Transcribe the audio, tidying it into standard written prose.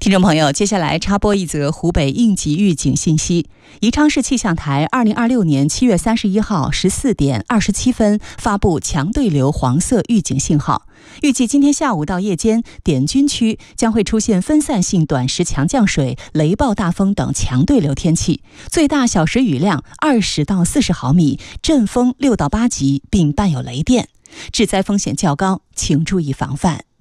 听众朋友，接下来插播一则湖北应急预警信息。宜昌市气象台2026年7月31号14点27分发布强对流黄色预警信号，预计今天下午到夜间，滇军区将会出现分散性短时强降水、雷暴大风等强对流天气，最大小时雨量20到40毫米，阵风6到8级，并伴有雷电，致灾风险较高，请注意防范。